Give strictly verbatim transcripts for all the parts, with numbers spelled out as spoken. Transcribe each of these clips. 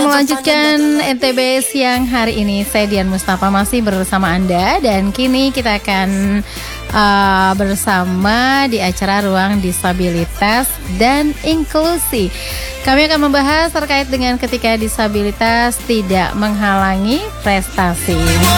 melanjutkan N T B siang hari ini. Saya Dian Mustafa masih bersama Anda. Dan kini kita akan uh, bersama di acara Ruang Disabilitas dan Inklusi. Kami akan membahas terkait dengan ketika disabilitas tidak menghalangi prestasi.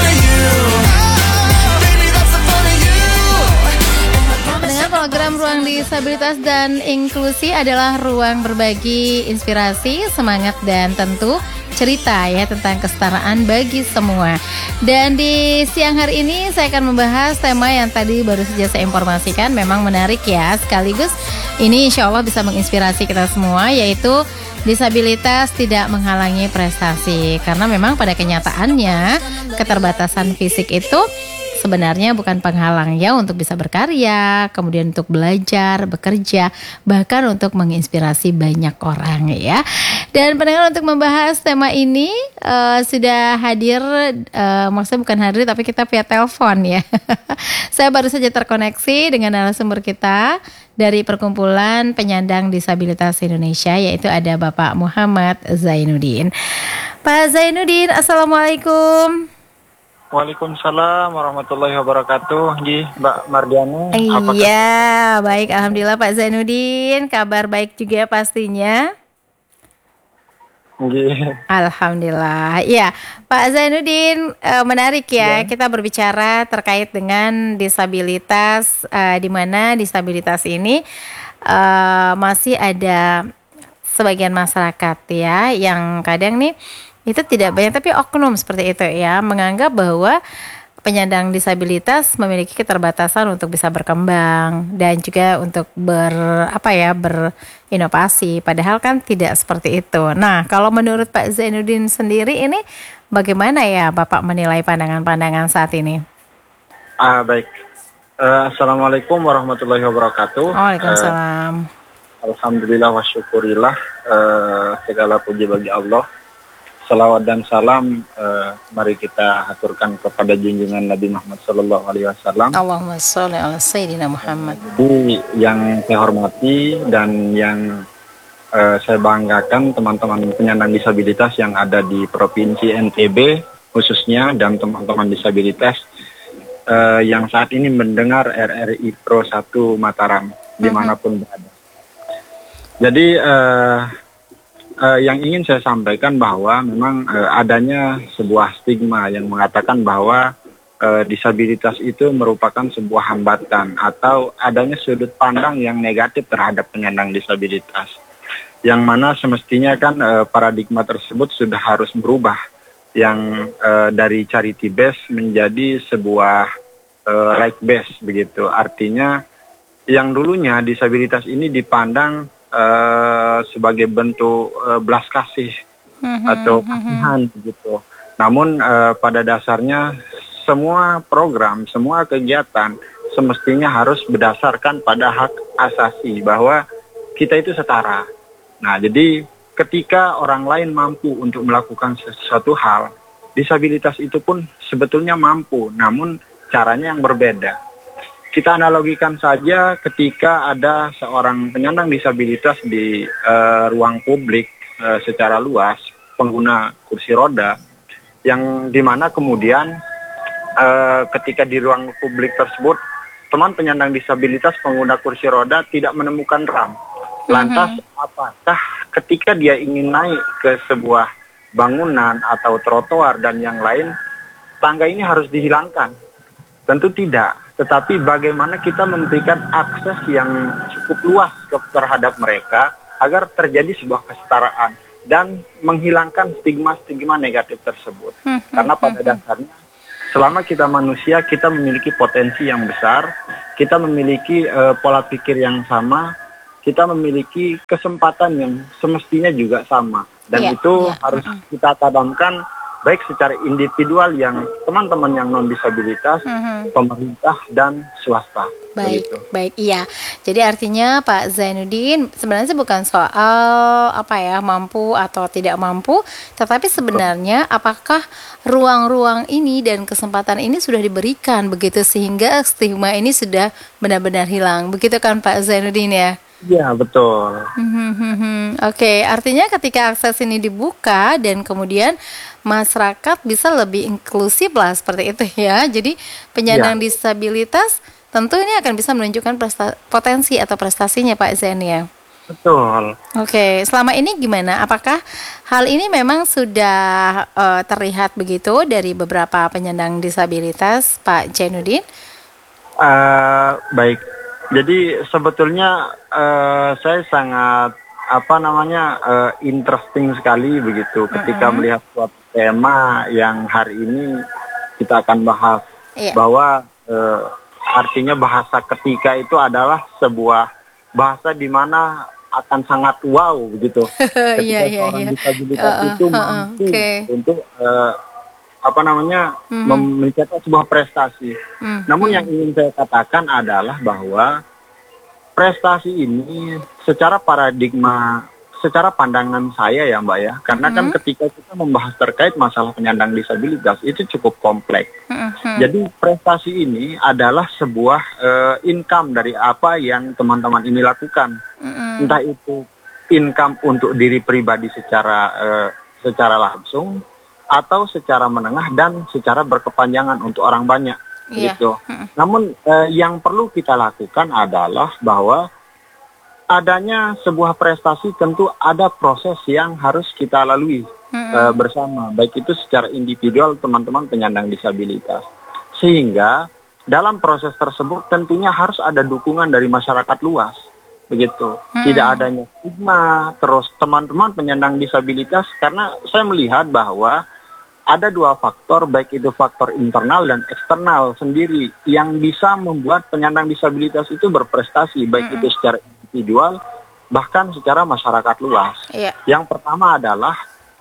Program Ruang Disabilitas dan Inklusi adalah ruang berbagi inspirasi, semangat, dan tentu cerita ya tentang kesetaraan bagi semua. Dan di siang hari ini saya akan membahas tema yang tadi baru saja saya informasikan, memang menarik ya, sekaligus ini insya Allah bisa menginspirasi kita semua, yaitu disabilitas tidak menghalangi prestasi. Karena memang pada kenyataannya keterbatasan fisik itu sebenarnya bukan penghalang ya untuk bisa berkarya, kemudian untuk belajar, bekerja, bahkan untuk menginspirasi banyak orang ya. Dan pendengar, untuk membahas tema ini uh, sudah hadir, uh, maksudnya bukan hadir tapi kita via telepon ya. Saya baru saja terkoneksi dengan narasumber kita dari Perkumpulan Penyandang Disabilitas Indonesia, yaitu ada Bapak Muhammad Zainuddin. Pak Zainuddin, Assalamualaikum. Waalaikumsalam warahmatullahi wabarakatuh. Ji, Mbak Mardiana. Iya, baik, alhamdulillah Pak Zainuddin, kabar baik juga pastinya. Ji. Alhamdulillah. Ya, Pak Zainuddin, uh, menarik ya, ya kita berbicara terkait dengan disabilitas, uh, di mana disabilitas ini uh, masih ada sebagian masyarakat ya yang kadang nih itu tidak banyak tapi oknum seperti itu ya, menganggap bahwa penyandang disabilitas memiliki keterbatasan untuk bisa berkembang dan juga untuk ber apa ya berinovasi, padahal kan tidak seperti itu. Nah, kalau menurut Pak Zainuddin sendiri ini bagaimana ya Bapak menilai pandangan-pandangan saat ini? Ah baik. Uh, Assalamualaikum warahmatullahi wabarakatuh. Waalaikumsalam. Uh, Alhamdulillah wa syukurillah, uh, segala puji bagi Allah. Salawat dan salam uh, mari kita aturkan kepada junjungan Nabi Muhammad Sallallahu Alaihi Wasallam. Allahumma sholli ala Sayyidina Muhammad. Jadi yang saya hormati dan yang uh, saya banggakan teman-teman penyandang disabilitas yang ada di Provinsi N T B khususnya, dan teman-teman disabilitas uh, yang saat ini mendengar R R I Pro satu Mataram uh-huh. dimanapun berada. Jadi uh, Uh, yang ingin saya sampaikan bahwa memang uh, adanya sebuah stigma yang mengatakan bahwa uh, disabilitas itu merupakan sebuah hambatan atau adanya sudut pandang yang negatif terhadap penyandang disabilitas. Yang mana semestinya kan uh, paradigma tersebut sudah harus berubah, yang uh, dari charity base menjadi sebuah uh, right base begitu. Artinya yang dulunya disabilitas ini dipandang Uh, sebagai bentuk uh, belas kasih mm-hmm, atau kasihan mm-hmm. gitu. Namun uh, pada dasarnya semua program, semua kegiatan semestinya harus berdasarkan pada hak asasi bahwa kita itu setara. Nah, jadi ketika orang lain mampu untuk melakukan sesuatu hal, disabilitas itu pun sebetulnya mampu, namun caranya yang berbeda. Kita analogikan saja ketika ada seorang penyandang disabilitas di uh, ruang publik uh, secara luas, pengguna kursi roda, yang dimana kemudian uh, ketika di ruang publik tersebut, teman penyandang disabilitas pengguna kursi roda tidak menemukan ram. Lantas mm-hmm. apakah ketika dia ingin naik ke sebuah bangunan atau trotoar dan yang lain, tangga ini harus dihilangkan? Tentu tidak. Tetapi bagaimana kita memberikan akses yang cukup luas ke, terhadap mereka agar terjadi sebuah kesetaraan dan menghilangkan stigma-stigma negatif tersebut. Hmm, Karena pada hmm, dasarnya selama kita manusia, kita memiliki potensi yang besar, kita memiliki uh, pola pikir yang sama, kita memiliki kesempatan yang semestinya juga sama. Dan yeah, itu yeah. harus kita tanamkan baik secara individual yang teman-teman yang non disabilitas, mm-hmm. pemerintah dan swasta. Baik, begitu. Baik, iya. Jadi artinya Pak Zainuddin sebenarnya bukan soal apa ya mampu atau tidak mampu, tetapi sebenarnya apakah ruang-ruang ini dan kesempatan ini sudah diberikan begitu sehingga stigma ini sudah benar-benar hilang, begitu kan Pak Zainuddin ya? Iya, betul. Hmm, Oke, artinya ketika akses ini dibuka dan kemudian masyarakat bisa lebih inklusif lah seperti itu ya. Jadi penyandang Iya, disabilitas tentu ini akan bisa menunjukkan presta- potensi atau prestasinya Pak Zen ya. betul. Oke, selama ini gimana? Apakah hal ini memang sudah eh, terlihat begitu dari beberapa penyandang disabilitas Pak Zainuddin? Eh, baik. Jadi sebetulnya eh, saya sangat apa namanya eh, interesting sekali begitu ketika Mm-mm. melihat suatu tema yang hari ini kita akan bahas Iya. bahwa eh, artinya bahasa ketika itu adalah sebuah bahasa di mana akan sangat wow begitu Iya, ketika iya, seorang iya. disabilitas Heeh, itu heeh, mampu Oke. untuk eh, apa namanya Mhm, mem- mencapai sebuah prestasi. mhm, Namun yang mhm, ingin saya katakan adalah bahwa prestasi ini secara paradigma, secara pandangan saya ya Mbak ya, karena kan mhm, ketika kita membahas terkait masalah penyandang disabilitas itu cukup kompleks. mhm, mhm, Jadi prestasi ini adalah sebuah eh, income dari apa yang teman-teman ini lakukan. mhm, Entah itu income untuk diri pribadi secara eh, secara langsung atau secara menengah dan secara berkepanjangan untuk orang banyak iya, gitu. mhm, Namun eh, yang perlu kita lakukan adalah bahwa adanya sebuah prestasi tentu ada proses yang harus kita lalui mhm, eh, bersama, baik itu secara individual teman-teman penyandang disabilitas. Sehingga dalam proses tersebut tentunya harus ada dukungan dari masyarakat luas, begitu. Tidak mhm, adanya stigma, terus teman-teman penyandang disabilitas, karena saya melihat bahwa ada dua faktor, baik itu faktor internal dan eksternal sendiri yang bisa membuat penyandang disabilitas itu berprestasi, baik itu mhm, secara individual bahkan secara masyarakat luas. iya, Yang pertama adalah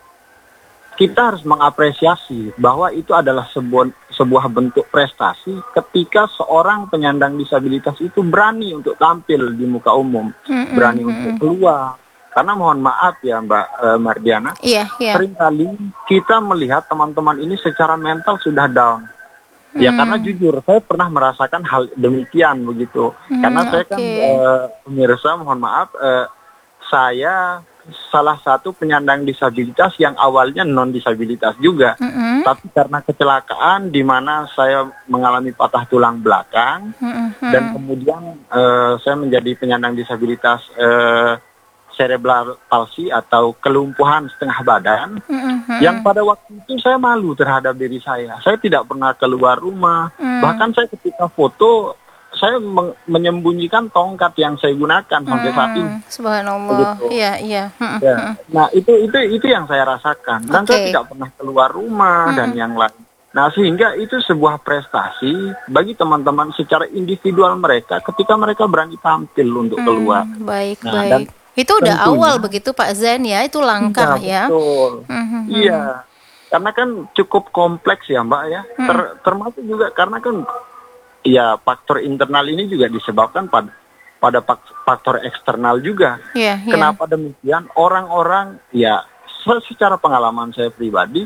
kita harus mengapresiasi bahwa itu adalah sebuah sebuah bentuk prestasi ketika seorang penyandang disabilitas itu berani untuk tampil di muka umum, mhm, berani untuk mhm, keluar. Karena mohon maaf ya Mbak eh, Mardiana, iya, iya, seringkali kita melihat teman-teman ini secara mental sudah down. Ya karena mhm, jujur saya pernah merasakan hal demikian begitu. Karena mhm, saya kan oke, eh, pemirsa mohon maaf, eh, saya salah satu penyandang disabilitas yang awalnya non disabilitas juga. mhm, Tapi karena kecelakaan di mana saya mengalami patah tulang belakang mhm, dan mhm, kemudian eh, saya menjadi penyandang disabilitas eh, cerebral palsy atau kelumpuhan setengah badan, mhm, yang mhm, pada waktu itu saya malu terhadap diri saya. Saya tidak pernah keluar rumah. mhm, Bahkan saya ketika foto, saya men- menyembunyikan tongkat yang saya gunakan sampai saat ini. mhm, Subhanallah, Begitu. iya, iya, mhm, Ya. mhm, Nah itu itu itu yang saya rasakan. Dan saya oke, tidak pernah keluar rumah dan mhm, yang lain. Nah sehingga itu sebuah prestasi bagi teman-teman secara individual mereka ketika mereka berani tampil untuk keluar. mhm, baik, Nah dan baik. Itu udah awal tentunya begitu Pak Zain ya, itu iya langkah ya. betul. Mhm, mhm, Iya. Karena kan cukup kompleks ya Mbak ya. Ter, mhm, termasuk juga karena kan ya faktor internal ini juga disebabkan pada pada fak- faktor eksternal juga. iya, iya, Kenapa demikian? Orang-orang ya se- secara pengalaman saya pribadi,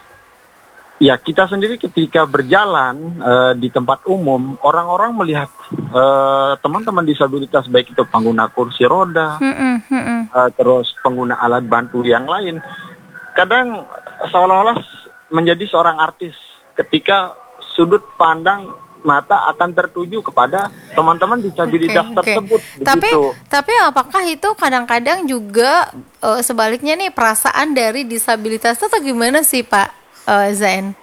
ya kita sendiri ketika berjalan eh, di tempat umum, orang-orang melihat eh, teman-teman disabilitas baik itu pengguna kursi roda, mhm, mhm, eh, terus pengguna alat bantu yang lain, kadang seolah-olah menjadi seorang artis ketika sudut pandang mata akan tertuju kepada teman-teman disabilitas oke, oke. tersebut Tapi, begitu. tapi apakah itu kadang-kadang juga eh, sebaliknya nih perasaan dari disabilitas itu atau gimana sih Pak eh, Zain?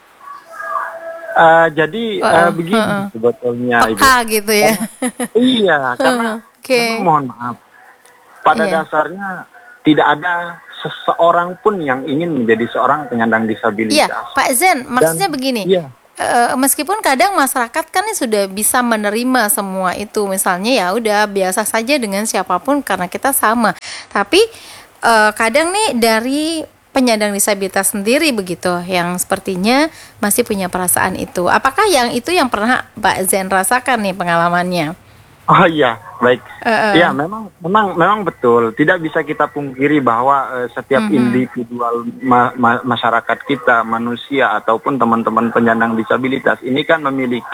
Eh, jadi eh, Heeh, begini heeh. sebetulnya Ibu. Peka gitu ya. Karena, iya, karena Oke. memang mohon maaf. Pada Iya. dasarnya tidak ada seseorang pun yang ingin menjadi seorang penyandang Iya, disabilitas. Pak Zen, maksudnya begini. Iya, eh, meskipun kadang masyarakat kan sudah bisa menerima semua itu, misalnya ya udah biasa saja dengan siapapun karena kita sama. Tapi eh, kadang nih dari penyandang disabilitas sendiri begitu, yang sepertinya masih punya perasaan itu. Apakah yang itu yang pernah Pak Zen rasakan nih pengalamannya? oh iya, baik. Eh, eh. Ya, memang memang memang betul. Tidak bisa kita pungkiri bahwa eh, setiap Mhm. individual ma- ma- masyarakat kita, manusia ataupun teman-teman penyandang disabilitas ini kan memiliki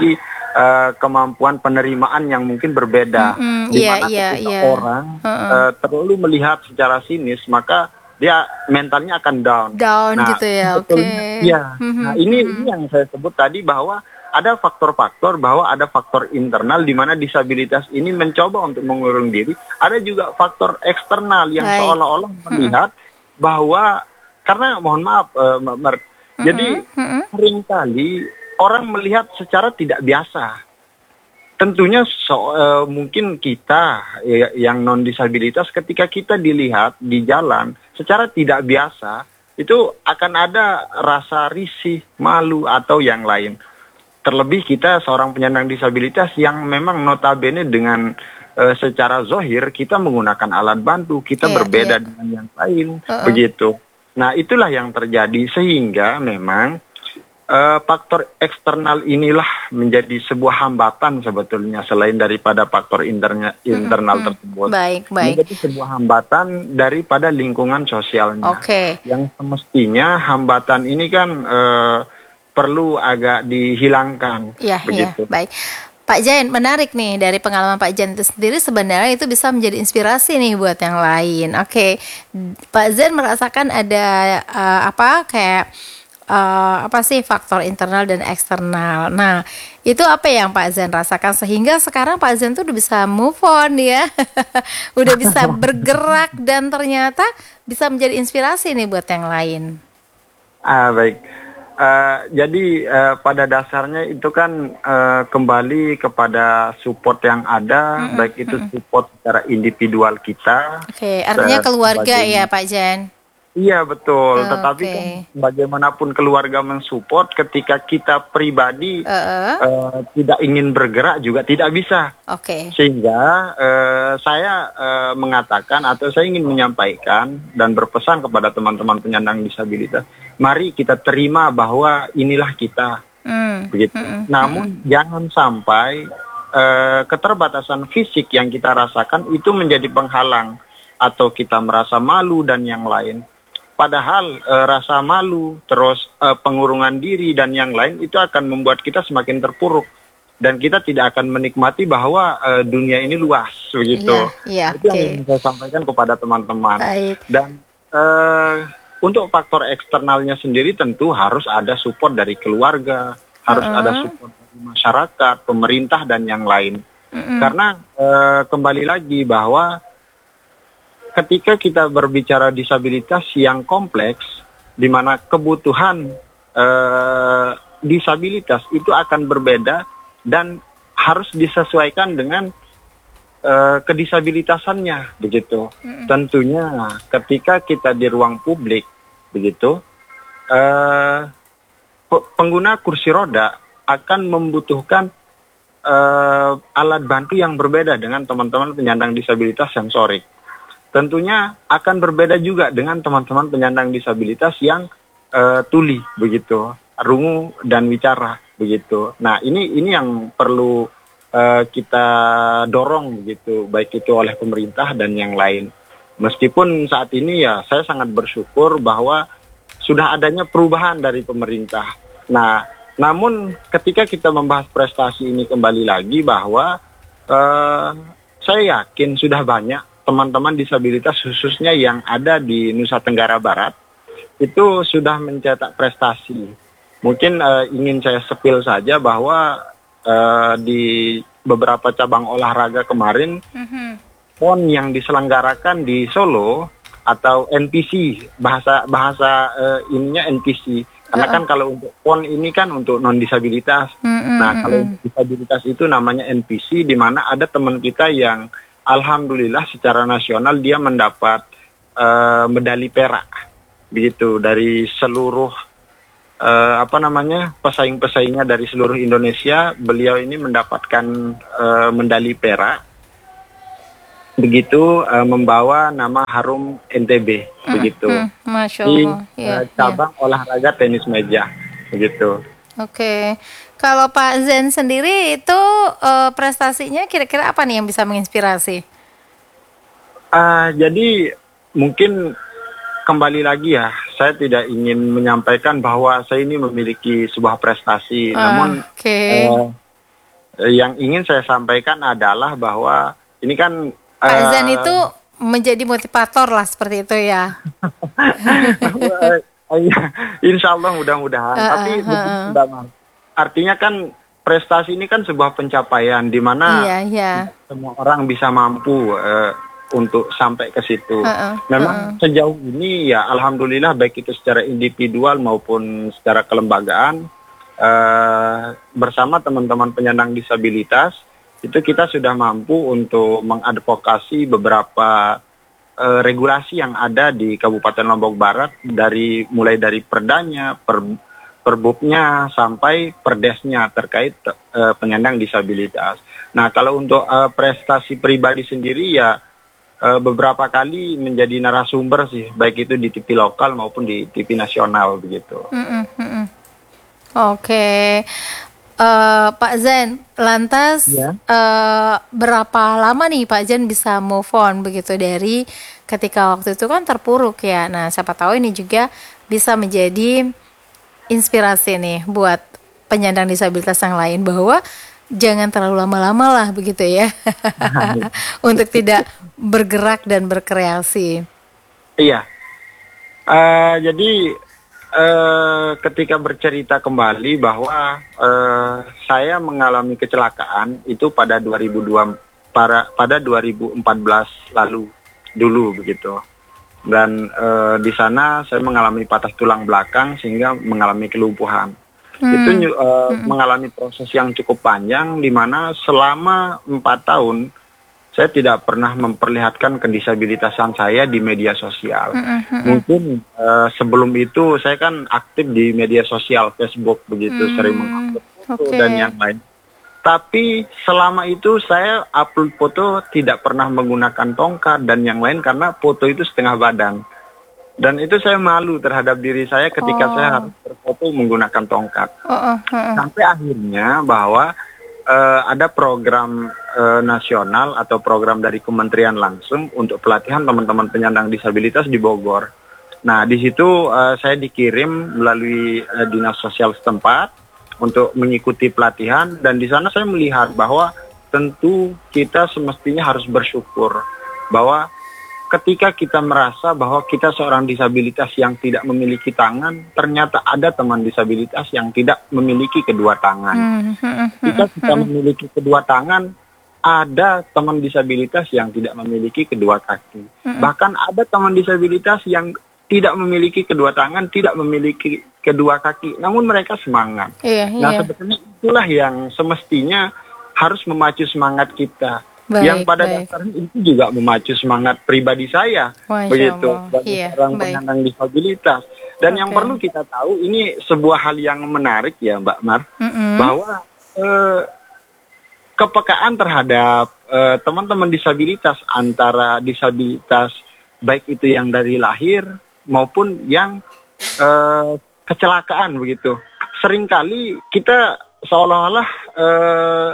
uh, kemampuan penerimaan yang mungkin berbeda. Mm-hmm. Di Yeah, mana yeah, ketika yeah. orang uh-uh. uh, terlalu melihat secara sinis, maka dia mentalnya akan down. Down nah, gitu ya, oke. Okay. Ya, mm-hmm. nah ini ini yang saya sebut tadi bahwa ada faktor-faktor, bahwa ada faktor internal di mana disabilitas ini mencoba untuk mengurung diri. Ada juga faktor eksternal yang Baik. seolah-olah melihat mm-hmm. bahwa karena mohon maaf, uh, Mbak Mer, mm-hmm. jadi mm-hmm. seringkali orang melihat secara tidak biasa. Tentunya so, uh, mungkin kita ya, yang non disabilitas ketika kita dilihat di jalan secara tidak biasa itu akan ada rasa risih, malu atau yang lain. Terlebih kita seorang penyandang disabilitas yang memang notabene dengan uh, secara zohir kita menggunakan alat bantu, kita yeah, berbeda yeah. dengan yang lain, uh-uh. begitu. Nah itulah yang terjadi sehingga memang Uh, faktor eksternal inilah menjadi sebuah hambatan sebetulnya selain daripada faktor internya, internal mm-hmm. tersebut. Baik, baik. Menjadi sebuah hambatan daripada lingkungan sosialnya. Oke. Okay. Yang semestinya hambatan ini kan uh, perlu agak dihilangkan. Iya, iya, begitu. Baik. Pak Jain, menarik nih dari pengalaman Pak Jain itu sendiri sebenarnya itu bisa menjadi inspirasi nih buat yang lain. Oke, okay. Pak Zain merasakan ada uh, apa kayak Uh, apa sih faktor internal dan eksternal. Nah, itu apa yang Pak Zain rasakan sehingga sekarang Pak Zain tuh udah bisa move on ya, udah bisa bergerak dan ternyata bisa menjadi inspirasi nih buat yang lain. Ah baik, uh, jadi uh, pada dasarnya itu kan uh, kembali kepada support yang ada, mm-hmm. baik itu support secara individual kita. Oke, okay, artinya keluarga ya Pak Zain. Iya betul, oh, tetapi okay. kan bagaimanapun keluarga mensupport ketika kita pribadi uh-uh. uh, tidak ingin bergerak juga tidak bisa. Oke. Okay. Sehingga uh, saya uh, mengatakan atau saya ingin menyampaikan dan berpesan kepada teman-teman penyandang disabilitas, mari kita terima bahwa inilah kita, mm. begitu. Mm-mm. Namun mm-mm. jangan sampai uh, keterbatasan fisik yang kita rasakan itu menjadi penghalang atau kita merasa malu dan yang lain. Padahal e, rasa malu, terus e, pengurungan diri dan yang lain itu akan membuat kita semakin terpuruk dan kita tidak akan menikmati bahwa e, dunia ini luas begitu. Iya, iya, itu okay. yang saya sampaikan kepada teman-teman. Baik. Dan e, untuk faktor eksternalnya sendiri tentu harus ada support dari keluarga, harus uh-huh. ada support dari masyarakat, pemerintah dan yang lain. Uh-huh. Karena e, kembali lagi bahwa ketika kita berbicara disabilitas yang kompleks, di mana kebutuhan eh, disabilitas itu akan berbeda dan harus disesuaikan dengan eh, kedisabilitasannya, begitu. Mm-hmm. Tentunya ketika kita di ruang publik, begitu, eh, pengguna kursi roda akan membutuhkan eh, alat bantu yang berbeda dengan teman-teman penyandang disabilitas sensorik. Tentunya akan berbeda juga dengan teman-teman penyandang disabilitas yang uh, tuli begitu, rungu dan wicara begitu. Nah ini ini yang perlu uh, kita dorong begitu, baik itu oleh pemerintah dan yang lain. Meskipun saat ini ya saya sangat bersyukur bahwa sudah adanya perubahan dari pemerintah. Nah namun ketika kita membahas prestasi ini kembali lagi bahwa uh, saya yakin sudah banyak teman-teman disabilitas khususnya yang ada di Nusa Tenggara Barat itu sudah mencetak prestasi. Mungkin uh, ingin saya sepil saja bahwa uh, di beberapa cabang olahraga kemarin mm-hmm. pon yang diselenggarakan di Solo atau N P C bahasa bahasa uh, ininya N P C karena uh-uh. kan kalau untuk pon ini kan untuk non disabilitas. Mm-hmm. Nah kalau disabilitas itu namanya N P C di mana ada teman kita yang alhamdulillah secara nasional dia mendapat uh, medali perak begitu dari seluruh uh, apa namanya pesaing-pesaingnya dari seluruh Indonesia. Beliau ini mendapatkan uh, medali perak begitu uh, membawa nama harum N T B hmm, begitu hmm, Masya di Allah. Ya, uh, cabang ya. olahraga tenis meja begitu. Oke, kalau Pak Zain sendiri itu uh, prestasinya kira-kira apa nih yang bisa menginspirasi? Uh, jadi mungkin kembali lagi ya, saya tidak ingin menyampaikan bahwa saya ini memiliki sebuah prestasi, uh, namun okay. uh, eh, yang ingin saya sampaikan adalah bahwa ini kan Pak eh, Zan itu menjadi motivator lah seperti itu ya. insya Allah mudah-mudahan. Uh, Tapi uh, uh, uh. Mbak Mar, artinya kan prestasi ini kan sebuah pencapaian di mana Iya, iya. semua orang bisa mampu eh, untuk sampai ke situ. Uh, uh, Memang uh, uh. sejauh ini ya alhamdulillah baik itu secara individual maupun secara kelembagaan eh, bersama teman-teman penyandang disabilitas itu kita sudah mampu untuk mengadvokasi beberapa uh, regulasi yang ada di Kabupaten Lombok Barat dari mulai dari perdanya, per, perbubnya sampai perdesnya terkait uh, penyandang disabilitas. Nah, kalau untuk uh, prestasi pribadi sendiri ya uh, beberapa kali menjadi narasumber sih, baik itu di T V lokal maupun di T V nasional begitu. Mm-mm, mm-mm. Oke. Uh, Pak Zan, lantas Ya. uh, berapa lama nih Pak Zan bisa move on begitu dari ketika waktu itu kan terpuruk ya. Nah, siapa tahu ini juga bisa menjadi inspirasi nih buat penyandang disabilitas yang lain bahwa jangan terlalu lama-lama lah begitu ya. Untuk tidak bergerak dan berkreasi. Iya. Uh, jadi Uh, ketika bercerita kembali bahwa uh, saya mengalami kecelakaan itu pada dua ribu dua para pada dua ribu empat belas lalu dulu begitu, dan uh, di sana saya mengalami patah tulang belakang sehingga mengalami kelumpuhan. Hmm. Itu uh, hmm. mengalami proses yang cukup panjang di mana selama empat tahun saya tidak pernah memperlihatkan kedisabilitasan saya di media sosial. Mm-hmm. Mungkin uh, sebelum itu saya kan aktif di media sosial Facebook begitu, mm, sering mengupload foto okay. dan yang lain. Tapi selama itu saya upload foto tidak pernah menggunakan tongkat dan yang lain karena foto itu setengah badan. Dan itu saya malu terhadap diri saya ketika oh. saya harus berfoto menggunakan tongkat. Oh, oh, oh, oh. Sampai akhirnya bahwa Uh, ada program uh, nasional atau program dari kementerian langsung untuk pelatihan teman-teman penyandang disabilitas di Bogor. Nah, di situ uh, saya dikirim melalui uh, dinas sosial setempat untuk mengikuti pelatihan, dan di sana saya melihat bahwa tentu kita semestinya harus bersyukur bahwa ketika kita merasa bahwa kita seorang disabilitas yang tidak memiliki tangan, ternyata ada teman disabilitas yang tidak memiliki kedua tangan. Jika kita memiliki kedua tangan, ada teman disabilitas yang tidak memiliki kedua kaki. Bahkan ada teman disabilitas yang tidak memiliki kedua tangan, tidak memiliki kedua kaki, namun mereka semangat. Iya, nah, iya. Sebetulnya itulah yang semestinya harus memacu semangat kita. Baik, yang pada baik. dasarnya itu juga memacu semangat pribadi saya, Masya begitu, sebagai iya, orang baik. penyandang disabilitas. Dan okay. yang perlu kita tahu, ini sebuah hal yang menarik ya Mbak Mar, mm-hmm. bahwa eh, kepekaan terhadap eh, teman-teman disabilitas antara disabilitas baik itu yang dari lahir maupun yang eh, kecelakaan begitu. Seringkali kita seolah-olah eh,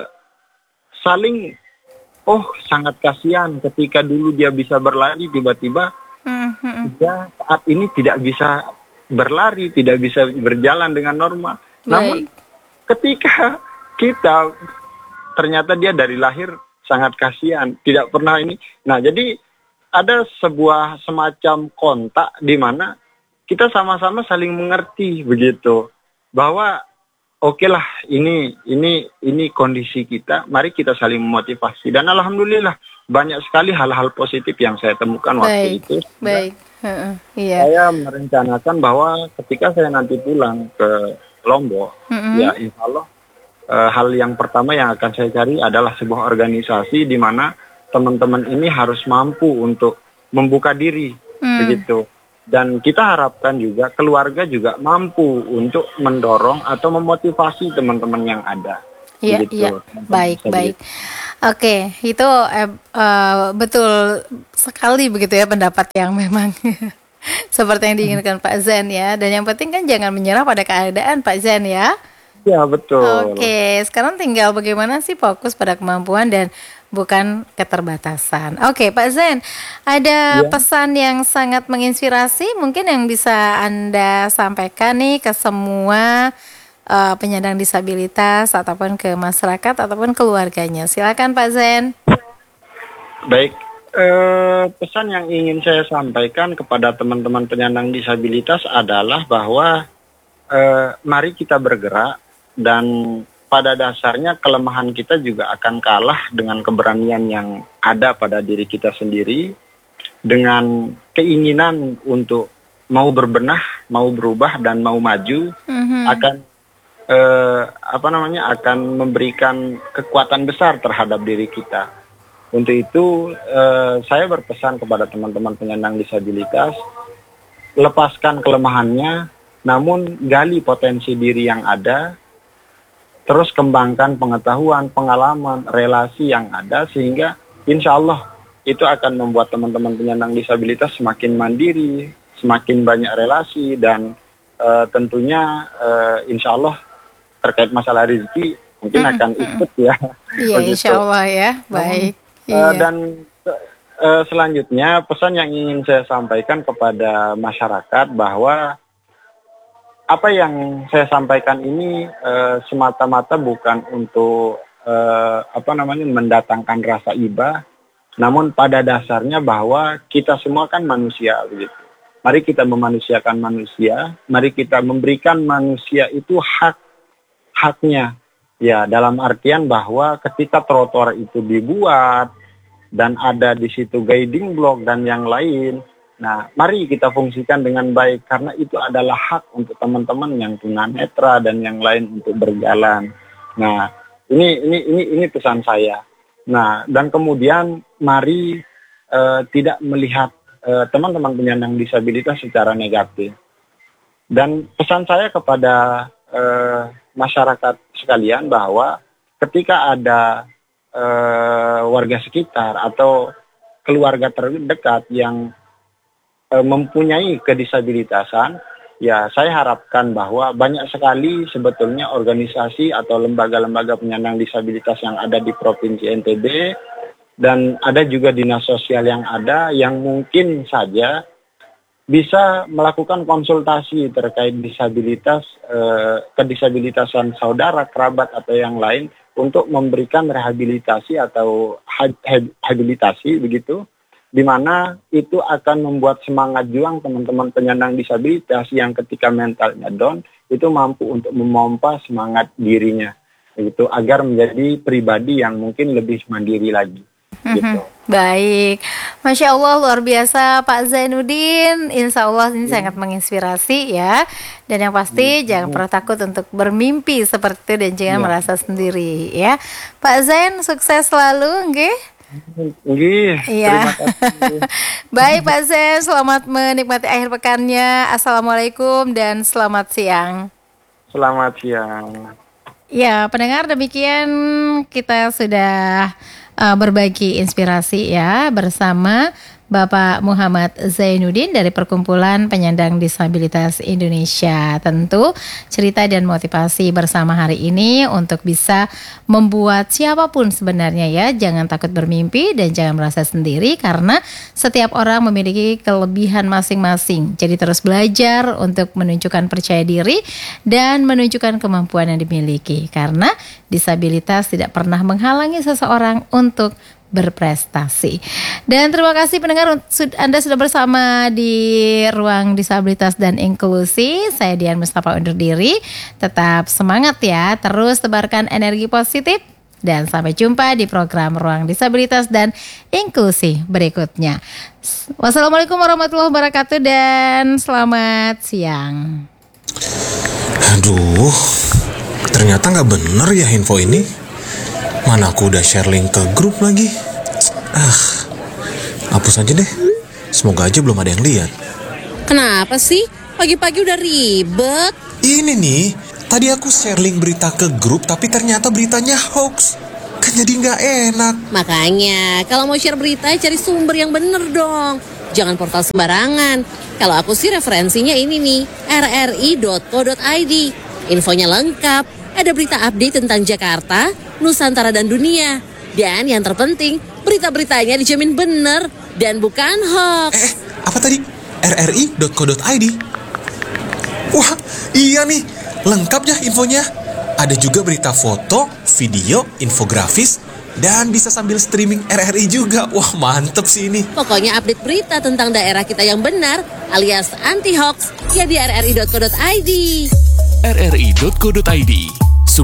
saling oh, sangat kasihan ketika dulu dia bisa berlari, tiba-tiba mm-hmm. dia saat ini tidak bisa berlari, tidak bisa berjalan dengan normal. Baik. Namun ketika kita ternyata dia dari lahir sangat kasihan, tidak pernah ini. Nah, jadi ada sebuah semacam kontak di mana kita sama-sama saling mengerti begitu, bahwa oke okay lah, ini ini ini kondisi kita. Mari kita saling memotivasi, dan alhamdulillah banyak sekali hal-hal positif yang saya temukan baik, waktu itu. Baik, uh, iya. Saya merencanakan bahwa ketika saya nanti pulang ke Lombok, uh-uh. ya insya Allah uh, hal yang pertama yang akan saya cari adalah sebuah organisasi di mana teman-teman ini harus mampu untuk membuka diri, hmm. begitu. Dan kita harapkan juga keluarga juga mampu untuk mendorong atau memotivasi teman-teman yang ada. Iya, iya. Baik, baik. Oke, itu eh, uh, betul sekali begitu ya pendapat yang memang seperti yang diinginkan Pak Zan ya. Dan yang penting kan jangan menyerah pada keadaan Pak Zan ya. Ya, betul. Oke, sekarang tinggal bagaimana sih fokus pada kemampuan dan bukan keterbatasan. Oke, Pak Zan, ada ya. pesan yang sangat menginspirasi mungkin yang bisa Anda sampaikan nih ke semua uh, penyandang disabilitas ataupun ke masyarakat ataupun keluarganya. Silakan Pak Zain. Baik, eh, pesan yang ingin saya sampaikan kepada teman-teman penyandang disabilitas adalah bahwa eh, mari kita bergerak, dan pada dasarnya kelemahan kita juga akan kalah dengan keberanian yang ada pada diri kita sendiri, dengan keinginan untuk mau berbenah, mau berubah dan mau maju, mm-hmm. akan eh, apa namanya akan memberikan kekuatan besar terhadap diri kita. Untuk itu eh, saya berpesan kepada teman-teman penyandang disabilitas, lepaskan kelemahannya, namun gali potensi diri yang ada, terus kembangkan pengetahuan, pengalaman, relasi yang ada, sehingga insya Allah itu akan membuat teman-teman penyandang disabilitas semakin mandiri, semakin banyak relasi, dan uh, tentunya uh, insya Allah terkait masalah rezeki mungkin akan ikut ya. Iya, insya Allah ya, baik. Uh, iya. Dan uh, selanjutnya pesan yang ingin saya sampaikan kepada masyarakat bahwa apa yang saya sampaikan ini uh, semata-mata bukan untuk uh, apa namanya mendatangkan rasa iba. Namun pada dasarnya bahwa kita semua kan manusia begitu. Mari kita memanusiakan manusia, mari kita memberikan manusia itu hak haknya. Ya, dalam artian bahwa ketika trotoar itu dibuat dan ada di situ guiding block dan yang lain, nah, mari kita fungsikan dengan baik karena itu adalah hak untuk teman-teman yang tunanetra dan yang lain untuk berjalan. Nah, ini ini ini ini pesan saya. Nah, dan kemudian mari uh, tidak melihat uh, teman-teman penyandang disabilitas secara negatif. Dan pesan saya kepada uh, masyarakat sekalian bahwa ketika ada uh, warga sekitar atau keluarga terdekat yang uh, mempunyai kedisabilitasan, ya saya harapkan bahwa banyak sekali sebetulnya organisasi atau lembaga-lembaga penyandang disabilitas yang ada di Provinsi N T B, dan ada juga dinas sosial yang ada yang mungkin saja bisa melakukan konsultasi terkait disabilitas, eh, kedisabilitasan saudara, kerabat atau yang lain untuk memberikan rehabilitasi atau habilitasi begitu, di mana itu akan membuat semangat juang teman-teman penyandang disabilitas yang ketika mentalnya down itu mampu untuk memompa semangat dirinya begitu agar menjadi pribadi yang mungkin lebih mandiri lagi. Gitu. Mm-hmm. Baik, Masya Allah luar biasa Pak Zainuddin. Insya Allah ini mm. sangat menginspirasi ya. Dan yang pasti mm. jangan pernah takut untuk bermimpi seperti itu dan jangan yeah. merasa sendiri ya. Pak Zain sukses selalu, nggih. Nggih, iya. Baik Pak Zain, selamat menikmati akhir pekannya. Assalamualaikum dan selamat siang. Selamat siang. Ya, pendengar, demikian kita sudah uh, berbagi inspirasi ya bersama Bapak Muhammad Zainuddin dari Perkumpulan Penyandang Disabilitas Indonesia. Tentu cerita dan motivasi bersama hari ini untuk bisa membuat siapapun sebenarnya ya, jangan takut bermimpi dan jangan merasa sendiri karena setiap orang memiliki kelebihan masing-masing. Jadi terus belajar untuk menunjukkan percaya diri dan menunjukkan kemampuan yang dimiliki karena disabilitas tidak pernah menghalangi seseorang untuk berprestasi. Dan terima kasih pendengar, Anda sudah bersama di Ruang Disabilitas dan Inklusi. Saya Dian Mustafa undur diri. Tetap semangat ya, terus tebarkan energi positif dan sampai jumpa di program Ruang Disabilitas dan Inklusi berikutnya. Wassalamualaikum warahmatullahi wabarakatuh dan selamat siang. Aduh, ternyata nggak bener ya info ini. Mana aku udah share link ke grup lagi. Ah, hapus aja deh. Semoga aja belum ada yang lihat. Kenapa sih? Pagi-pagi udah ribet. Ini nih, tadi aku share link berita ke grup tapi ternyata beritanya hoax. Kan jadi nggak enak. Makanya, kalau mau share berita cari sumber yang bener dong. Jangan portal sembarangan. Kalau aku sih referensinya ini nih, r r i dot co dot i d. Infonya lengkap. Ada berita update tentang Jakarta, Nusantara dan dunia. Dan yang terpenting, berita-beritanya dijamin benar dan bukan hoax. Eh, apa tadi? r r i dot co dot i d. Wah, iya nih. Lengkap ya infonya. Ada juga berita foto, video, infografis, dan bisa sambil streaming R R I juga. Wah, mantep sih ini. Pokoknya update berita tentang daerah kita yang benar alias anti hoax ya di r r i dot co dot i d. r r i dot co dot i d